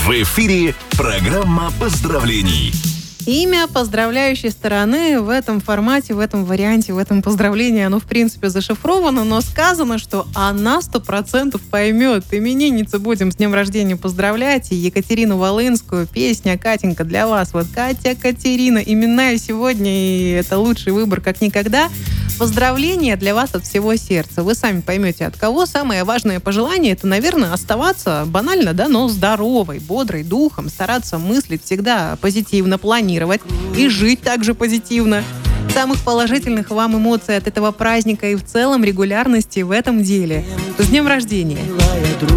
В эфире программа поздравлений. Имя поздравляющей стороны в этом формате, в этом варианте, в этом поздравлении, оно, в принципе, зашифровано, но сказано, что она 100% поймет. Именинницу будем с днем рождения поздравлять. И Екатерину Волынскую, песня «Катенька» для вас. Вот Катя, Катерина, именная сегодня, и это лучший выбор, как никогда. Поздравления для вас от всего сердца. Вы сами поймете, от кого. Самое важное пожелание — это, наверное, оставаться банально, да, но здоровой, бодрой духом, стараться мыслить всегда позитивно, планировать и жить также позитивно. Самых положительных вам эмоций от этого праздника и в целом регулярности в этом деле. С днем рождения!